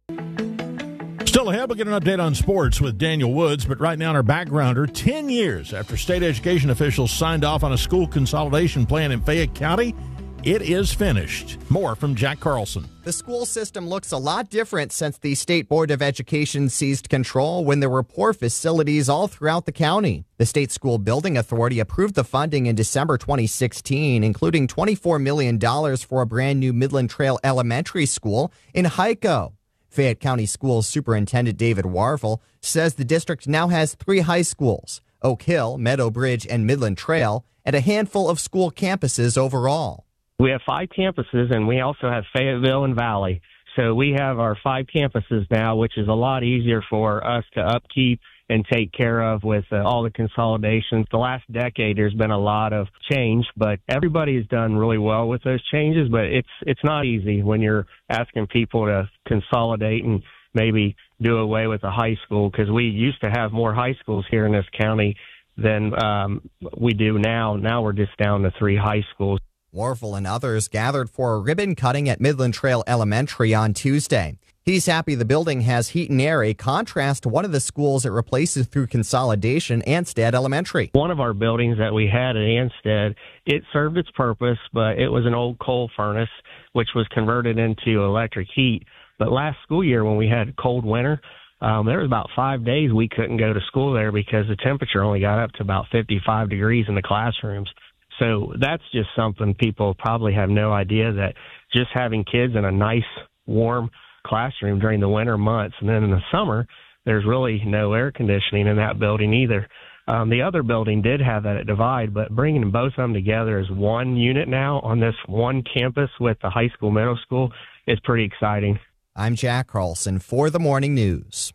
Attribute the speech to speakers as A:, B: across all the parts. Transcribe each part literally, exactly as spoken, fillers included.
A: Still ahead, we'll get an update on sports with Daniel Woods, but right now in our backgrounder, ten years after state education officials signed off on a school consolidation plan in Fayette County, it is finished. More from Jack Carlson.
B: The school system looks a lot different since the State Board of Education seized control when there were poor facilities all throughout the county. The State School Building Authority approved the funding in December twenty sixteen, including twenty-four million dollars for a brand new Midland Trail Elementary School in Hico. Fayette County Schools Superintendent David Warfel says the district now has three high schools, Oak Hill, Meadow Bridge, and Midland Trail, and a handful of school campuses overall.
C: We have five campuses, and we also have Fayetteville and Valley. So we have our five campuses now, which is a lot easier for us to upkeep and take care of with uh, all the consolidations. The last decade, there's been a lot of change, but everybody has done really well with those changes. But it's it's not easy when you're asking people to consolidate and maybe do away with a high school, because we used to have more high schools here in this county than um, we do now. Now we're just down to three high schools.
B: Warfel and others gathered for a ribbon cutting at Midland Trail Elementary on Tuesday. He's happy the building has heat and air, a contrast to one of the schools it replaces through consolidation, Anstead Elementary.
C: One of our buildings that we had at Anstead, it served its purpose, but it was an old coal furnace, which was converted into electric heat. But last school year, when we had a cold winter, um, there was about five days we couldn't go to school there because the temperature only got up to about fifty-five degrees in the classrooms. So that's just something people probably have no idea, that just having kids in a nice, warm classroom during the winter months, and then in the summer, there's really no air conditioning in that building either. Um, the other building did have that at Divide, but bringing both of them together as one unit now on this one campus with the high school, middle school is pretty exciting.
B: I'm Jack Carlson for the Morning News.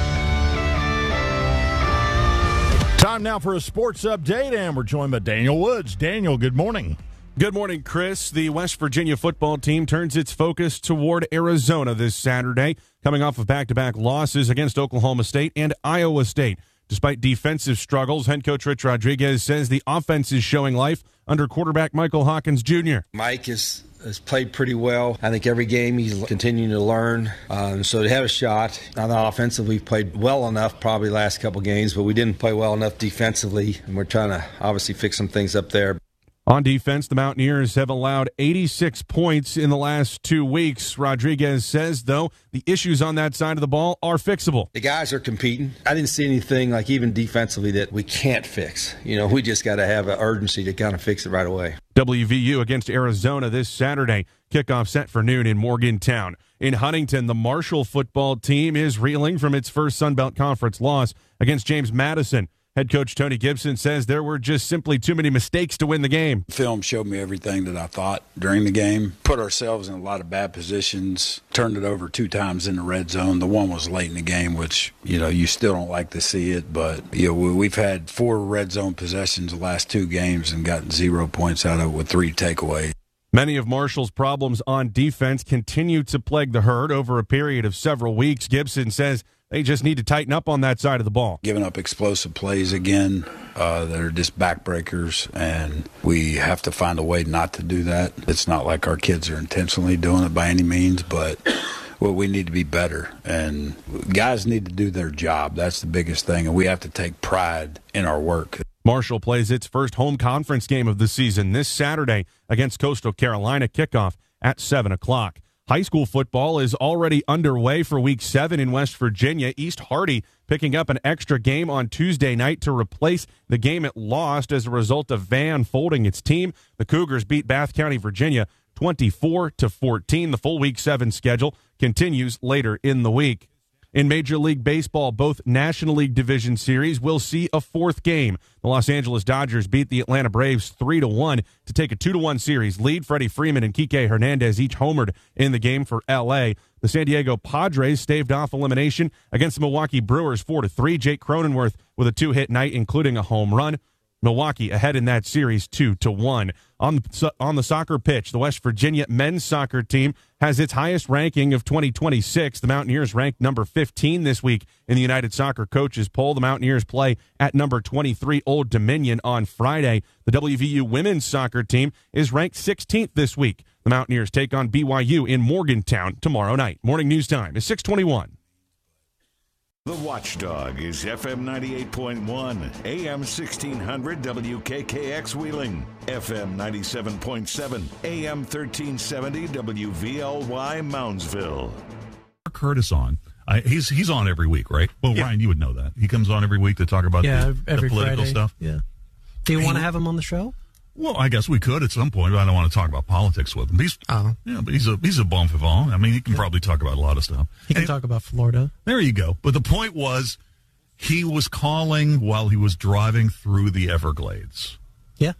A: Time now for a sports update, and we're joined by Daniel Woods. Daniel, good morning.
D: Good morning, Chris. The West Virginia football team turns its focus toward Arizona this Saturday, coming off of back-to-back losses against Oklahoma State and Iowa State. Despite defensive struggles, head coach Rich Rodriguez says the offense is showing life under quarterback Michael Hawkins Junior
E: Mike is, has played pretty well. I think every game he's continuing to learn. Um, so to have a shot on the offensive, we've played well enough probably last couple games, but we didn't play well enough defensively, and we're trying to obviously fix some things up there.
D: On defense, the Mountaineers have allowed eighty-six points in the last two weeks. Rodriguez says, though, the issues on that side of the ball are fixable.
E: The guys are competing. I didn't see anything, like even defensively, that we can't fix. You know, we just got to have an urgency to kind of fix it right away.
D: W V U against Arizona this Saturday. Kickoff set for noon in Morgantown. In Huntington, the Marshall football team is reeling from its first Sun Belt Conference loss against James Madison. Head coach Tony Gibson says there were just simply too many mistakes to win the game.
F: Film showed me everything that I thought during the game. Put ourselves in a lot of bad positions. Turned it over two times in the red zone. The one was late in the game, which, you know, you still don't like to see it. But, you know, we've had four red zone possessions the last two games and gotten zero points out of it with three takeaways.
D: Many of Marshall's problems on defense continue to plague the Herd over a period of several weeks. Gibson says they just need to tighten up on that side of the ball.
F: Giving up explosive plays again uh, that are just backbreakers, and we have to find a way not to do that. It's not like our kids are intentionally doing it by any means, but well, we need to be better. And guys need to do their job. That's the biggest thing, and we have to take pride in our work.
D: Marshall plays its first home conference game of the season this Saturday against Coastal Carolina, kickoff at seven o'clock. High school football is already underway for week seven in West Virginia. East Hardy picking up an extra game on Tuesday night to replace the game it lost as a result of Van folding its team. The Cougars beat Bath County, Virginia twenty-four to fourteen. The full week seven schedule continues later in the week. In Major League Baseball, both National League Division Series will see a fourth game. The Los Angeles Dodgers beat the Atlanta Braves three to one to take a two to one series lead. Freddie Freeman and Kike Hernandez each homered in the game for L A. The San Diego Padres staved off elimination against the Milwaukee Brewers four to three. Jake Cronenworth with a two-hit night, including a home run. Milwaukee ahead in that series two to one. On the, on the soccer pitch, the West Virginia men's soccer team has its highest ranking of twenty twenty-six. The Mountaineers ranked number fifteen this week in the United Soccer Coaches poll. The Mountaineers play at number twenty-three Old Dominion on Friday. The W V U women's soccer team is ranked sixteenth this week. The Mountaineers take on B Y U in Morgantown tomorrow night. Morning news time is six twenty-one.
G: The Watchdog is F M ninety-eight point one, A M sixteen hundred W K K X Wheeling, F M ninety-seven point seven, A M thirteen seventy W V L Y Moundsville.
H: Curtis on. I, he's he's on every week, right? Well, yeah. Ryan, you would know that. He comes on every week to talk about
I: yeah,
H: the,
I: every
H: the political
I: Friday.
H: stuff.
I: Yeah. Do you want to have him on the show?
H: Well, I guess we could at some point, but I don't want to talk about politics with him. He's,
I: oh.
H: yeah, but he's a he's a bon vivant. I mean, he can probably talk about a lot of stuff.
I: He can
H: and,
I: talk about Florida.
H: There you go. But the point was, he was calling while he was driving through the Everglades.
I: Yeah.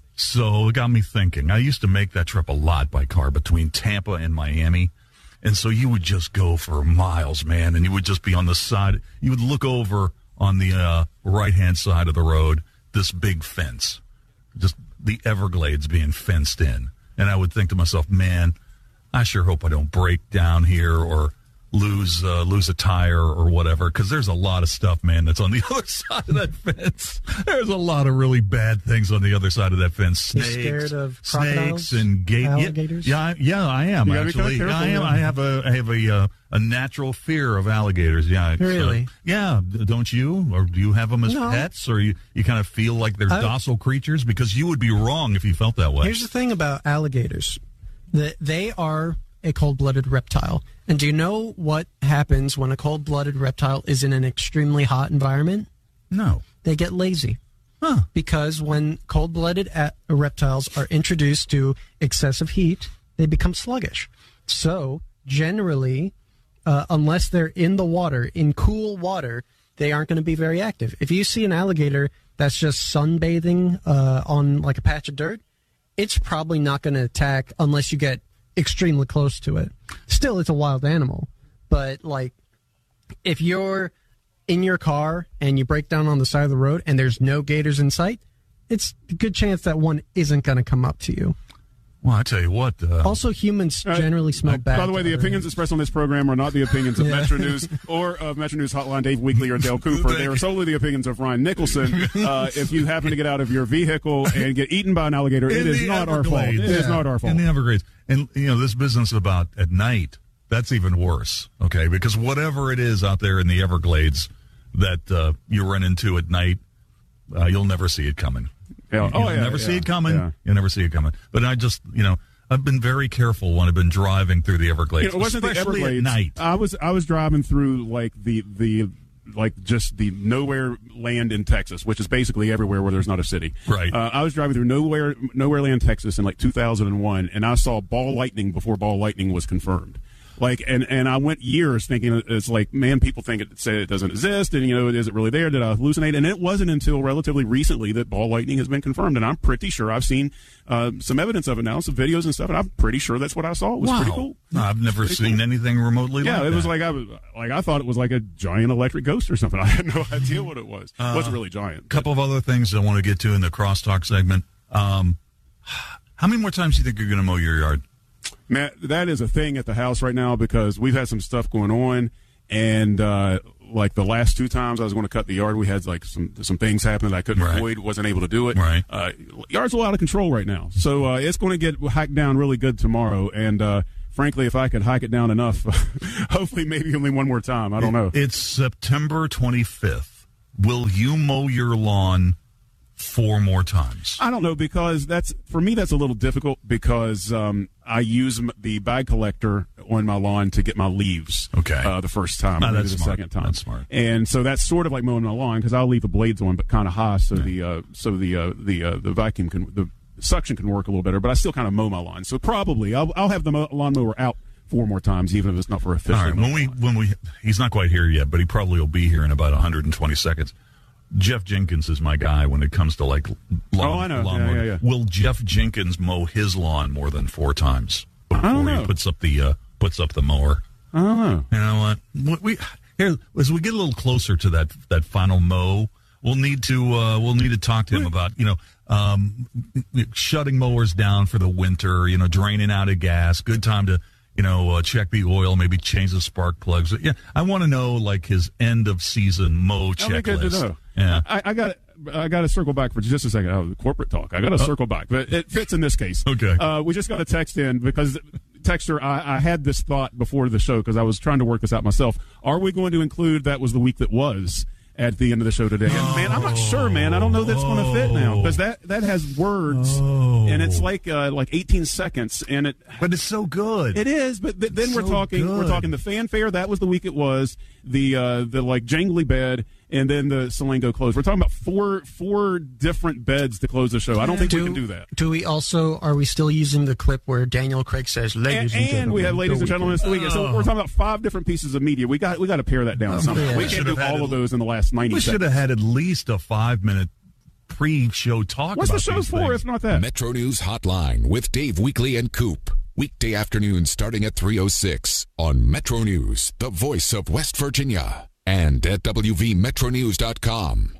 H: So it got me thinking. I used to make that trip a lot by car between Tampa and Miami. And so you would just go for miles, man, and you would just be on the side. You would look over on the uh, right-hand side of the road, this big fence, just the Everglades being fenced in. And I would think to myself, man, I sure hope I don't break down here or lose uh, lose a tire or whatever, because there's a lot of stuff, man, that's on the other side of that fence. There's a lot of really bad things on the other side of that fence. Snakes,
I: You're scared of crocodiles,
H: snakes and ga-
I: alligators?
H: Yeah, yeah, yeah, I am, actually. Kind of I am. I have a I have a uh, a natural fear of alligators. Yeah,
I: really?
H: So, yeah, don't you? Or do you have them as
I: no.
H: pets, or you, you kind of feel like they're
I: I,
H: docile creatures? Because you would be wrong if you felt that way.
I: Here's the thing about alligators: that they are a cold-blooded reptile. And do you know what happens when a cold-blooded reptile is in an extremely hot environment?
H: No.
I: They get lazy.
H: Huh.
I: Because when cold-blooded a- reptiles are introduced to excessive heat, they become sluggish. So, generally, uh, unless they're in the water, in cool water, they aren't going to be very active. If you see an alligator that's just sunbathing uh, on like a patch of dirt, it's probably not going to attack unless you get extremely close to it. Still, it's a wild animal, but like if you're in your car and you break down on the side of the road and there's no gators in sight, it's a good chance that one isn't going to come up to you.
H: Well, I tell you what. Uh,
I: also, humans generally smell
J: uh,
I: bad.
J: By the way, the opinions expressed on this program are not the opinions of
I: yeah.
J: Metro News or of Metro News Hotline Dave Weekley or Dale Cooper. They are solely the opinions of Ryan Nicholson. Uh, if you happen to get out of your vehicle and get eaten by an alligator, it is not our fault. It yeah. is not our fault.
H: In the Everglades. And, you know, this business about at night, that's even worse, okay? Because whatever it is out there in the Everglades that uh, you run into at night, uh, you'll never see it coming.
J: Yeah.
H: You,
J: oh,
H: you'll
J: yeah,
H: never
J: yeah,
H: see it coming.
J: Yeah.
H: You'll never see it coming. But I just, you know, I've been very careful when I've been driving through the Everglades,
J: you know, it wasn't
H: especially
J: the Everglades.
H: at night.
J: I was I was driving through like the the like just the nowhere land in Texas, which is basically everywhere where there's not a city.
H: Right.
J: Uh, I was driving through nowhere nowhere land Texas in like two thousand one, and I saw ball lightning before ball lightning was confirmed. Like, and, and I went years thinking it's like, man, people think it say it doesn't exist, and you know, is it really there? Did I hallucinate? And it wasn't until relatively recently that ball lightning has been confirmed, and I'm pretty sure I've seen uh, some evidence of it now, some videos and stuff, and I'm pretty sure that's what I saw. It was
H: wow.
J: pretty cool.
H: No, I've never
J: pretty
H: seen
J: cool.
H: anything remotely
J: yeah,
H: like that.
J: Yeah, it was like I was like I thought it was like a giant electric ghost or something. I had no idea what it was. Uh, it wasn't really giant.
H: A couple of other things I want to get to in the crosstalk segment. Um, how many more times do you think you're going to mow your yard?
J: Matt, that is a thing at the house right now because we've had some stuff going on, and uh, like the last two times I was going to cut the yard, we had like some some things happen that I couldn't
H: right.
J: avoid, wasn't able to do it.
H: Right.
J: Uh, yard's a lot of control right now, so uh, it's going to get hiked down really good tomorrow, and uh, frankly, if I could hike it down enough, hopefully maybe only one more time. I don't know.
H: It's September twenty-fifth. Will you mow your lawn four more times?
J: I don't know, because that's for me that's a little difficult because um, I use m- the bag collector on my lawn to get my leaves.
H: Okay.
J: Uh, the first time,
H: no,
J: or maybe
H: that's
J: the
H: smart.
J: second time.
H: That's smart.
J: And so that's sort of like mowing my lawn because I'll leave the blades on, but kind of high, so yeah. the uh, so the uh, the uh, the vacuum can the suction can work a little better. But I still kind of mow my lawn. So probably I'll I'll have the mo- lawnmower out four more times, even if it's not for official.
H: All right. When we when we he's not quite here yet, but he probably will be here in about one hundred twenty seconds. Jeff Jenkins is my guy when it comes to like lawn.
J: Oh, I know.
H: Lawn
J: Yeah, yeah, yeah.
H: Will Jeff Jenkins mow his lawn more than four times before
J: I don't know.
H: he puts up the uh, puts up the mower?
J: I don't know.
H: You know what? We here as we get a little closer to that that final mow. we'll need to uh, we'll need to talk to him about you know um, shutting mowers down for the winter. You know, draining out of gas. Good time to you know uh, check the oil, maybe change the spark plugs. Yeah, I want to know like his end of season mow checklist.
J: Good to know.
H: Yeah,
J: I, I got I got to circle back for just a second. Oh, the corporate talk. I got to
H: oh.
J: circle back, but it fits in this case.
H: Okay.
J: Uh, we just got a text in because. Texter, I, I had this thought before the show because I was trying to work this out myself. Are we going to include that was the week that was at the end of the show today? And man, I'm not sure, man. I don't know that's going to fit now because that, that has words
H: oh.
J: and it's like uh, like eighteen seconds and it.
H: But it's so good.
J: It is, but th- then
H: it's
J: we're
H: so
J: talking
H: good.
J: we're talking the fanfare. That was the week it was the uh, the like jangly bed. And then the Salango close. We're talking about four four different beds to close the show. I don't think
I: do,
J: we can do that.
I: Do we also, are we still using the clip where Daniel Craig says, ladies and,
J: and,
I: gentlemen?
J: And we have ladies and gentlemen this weekend. So we're talking about five different pieces of media. We got we got to pare that down.
H: Um,
J: Somehow.
H: yeah.
J: We
H: We
J: can't do all
H: had
J: of those in the last ninety
H: We
J: seconds.
H: should have had at least a five-minute pre-show talk
J: What's
H: about
J: the show
H: these
J: for
H: things.
J: if not that?
K: Metro News Hotline with Dave Weekly and Coop. Weekday afternoon starting at three oh six on Metro News, the voice of West Virginia. And at W V Metro News dot com.